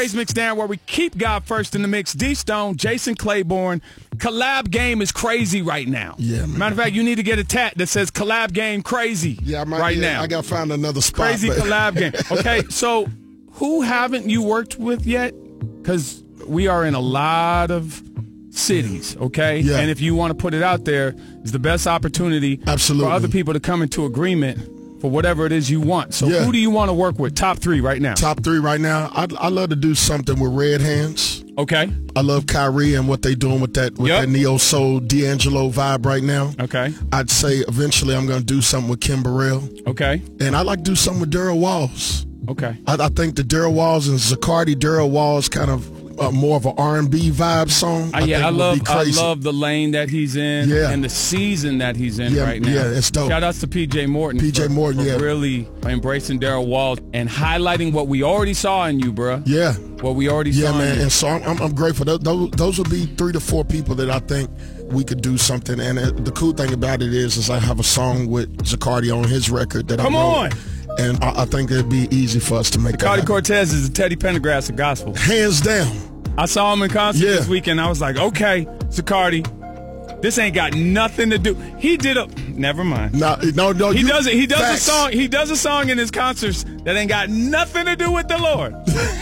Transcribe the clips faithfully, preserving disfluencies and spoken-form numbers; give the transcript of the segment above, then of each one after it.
Mix down where we keep God first in the mix. D-Stone, Jason Claiborne. Collab game is crazy right now. Yeah, man. Matter of fact, you need to get a tat that says collab game crazy yeah, I might, right yeah, now. I got to find another spot. Crazy but. collab game. Okay, so who haven't you worked with yet? Because we are in a lot of cities, okay? Yeah. And if you want to put it out there, it's the best opportunity Absolutely. for other people to come into agreement for whatever it is you want. So Yeah. who do you want to work with? Top three right now. Top three right now. I I love to do something with Red Hands. Okay. I love Kyrie and what they doing with that with Yep. that neo soul D'Angelo vibe right now. Okay. I'd say eventually I'm going to do something with Kim Burrell, Okay. and I'd like to do something with Daryl Walls. Okay. I, I think the Daryl Walls and Zacardi Daryl Walls kind of uh, more of an R and B vibe song. Uh, I yeah, think I would love be I crazy. love the lane that he's in Yeah. and the season that he's in Yeah, right now. yeah, it's dope. Shout outs to P J Morton. P J for, Morton, for yeah. really embracing Daryl Walls and highlighting what we already saw in you, bruh. Yeah. What we already Yeah, saw man, in you. and so I'm, I'm, I'm grateful. Those, those, those would be three to four people that I think we could do something. And uh, the cool thing about it is, is I have a song with Zacardi on his record that Come I wrote, on. and I, I think it'd be easy for us to make that Cardi happen. Cortez is the Teddy Pendergrass of gospel. Hands down. I saw him in concert Yeah. this weekend. I was like, okay, Zacardi, this ain't got nothing to do. He did a. Never mind. No, no, no. He you, does it. He does facts. a song. He does a song in his concerts that ain't got nothing to do with the Lord.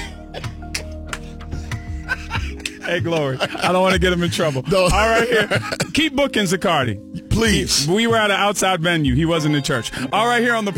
Hey, glory! I don't want to get him in trouble. No. All right, here. Keep booking Zacardi. Please. We were at an outside venue. He wasn't in church. All right, here on the